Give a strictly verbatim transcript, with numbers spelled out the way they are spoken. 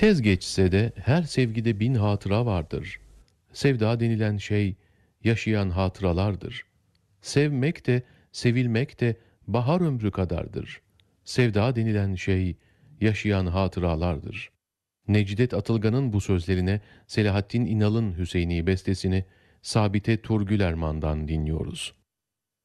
Tez geçse de her sevgide bin hatıra vardır. Sevda denilen şey yaşayan hatıralardır. Sevmek de sevilmek de bahar ömrü kadardır. Sevda denilen şey yaşayan hatıralardır. Necdet Atılgan'ın bu sözlerine Selahattin İnal'ın Hüseyini bestesini Sabite Turgülerman'dan dinliyoruz.